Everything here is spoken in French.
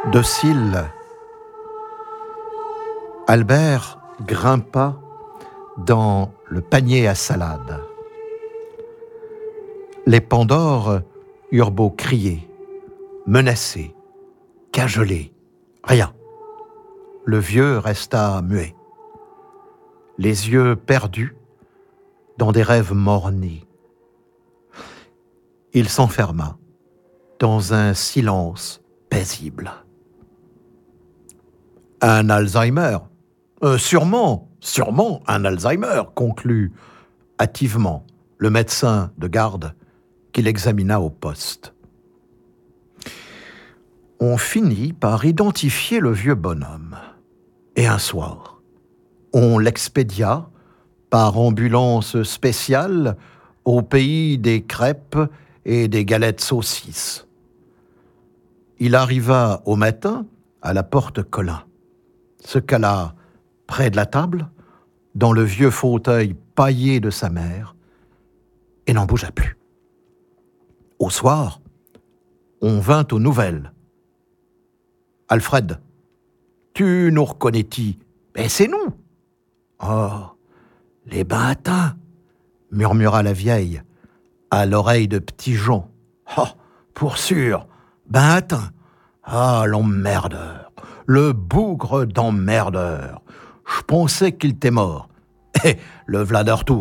Docile, Albert grimpa dans le panier à salade. Les Pandores eurent beau crier, menacer, cajoler, rien. Le vieux resta muet, les yeux perdus dans des rêves mornis. Il s'enferma dans un silence paisible. Un Alzheimer, sûrement un Alzheimer, conclut hâtivement le médecin de garde qui l'examina au poste. On finit par identifier le vieux bonhomme. Et un soir, on l'expédia par ambulance spéciale au pays des crêpes et des galettes saucisses. Il arriva au matin à la porte Colin, se cala près de la table, dans le vieux fauteuil paillé de sa mère, et n'en bougea plus. Au soir, on vint aux nouvelles. « Alfred, tu nous reconnais-tu ? Mais c'est nous !»« Oh, les bâtins !» murmura la vieille, à l'oreille de Petit Jean. « Oh, pour sûr, bâtins ! Ah, l'emmerdeur, le bougre d'emmerdeur. Je pensais qu'il était mort. Et le v'là de retour. »